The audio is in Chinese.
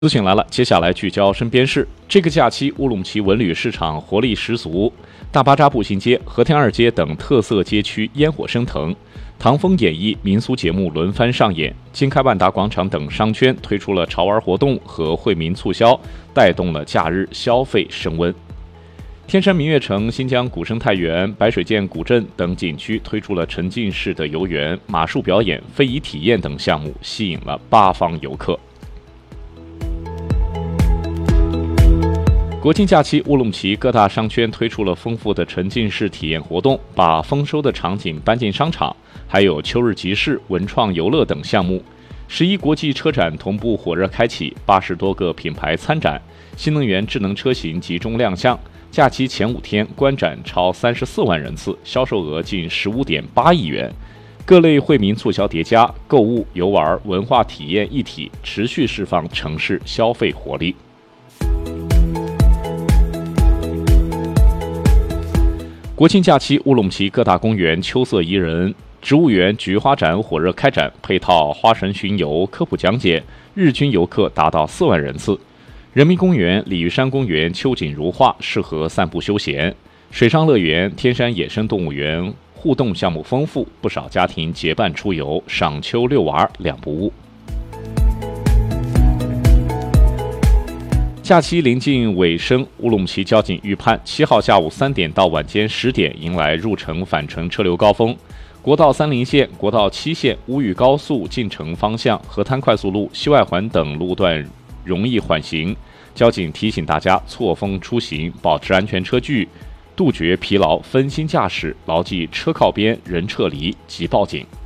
资讯来了，接下来聚焦身边事。这个假期，乌鲁木齐文旅市场活力十足，大巴扎步行街、和田二街等特色街区烟火升腾，唐风演艺民俗节目轮番上演。金开万达广场等商圈推出了潮玩活动和惠民促销，带动了假日消费升温。天山明月城、新疆古生态园、白水涧古镇等景区推出了沉浸式的游园、马术表演、非遗体验等项目，吸引了八方游客。国庆假期，乌鲁木齐各大商圈推出了丰富的沉浸式体验活动，把丰收的场景搬进商场，还有秋日集市、文创游乐等项目。11国际车展同步火热开启，80多个品牌参展，新能源智能车型集中亮相。假期前5天，观展超34万人次，销售额近15.8亿元。各类惠民促销叠加，购物、游玩、文化体验一体，持续释放城市消费活力。国庆假期，乌鲁木齐各大公园秋色宜人，植物园菊花展火热开展，配套花神巡游、科普讲解，日均游客达到4万人次。人民公园、鲤鱼山公园秋景如画，适合散步休闲。水上乐园、天山野生动物园互动项目丰富，不少家庭结伴出游，赏秋遛娃两不误。假期临近尾声，乌鲁木齐交警预判7号下午3点到晚间10点迎来入城返程车流高峰。国道30线、国道7线、乌豫高速进城方向、河滩快速路、西外环等路段容易缓行。交警提醒大家错峰出行，保持安全车距，杜绝疲劳分心驾驶，牢记车靠边、人撤离及报警。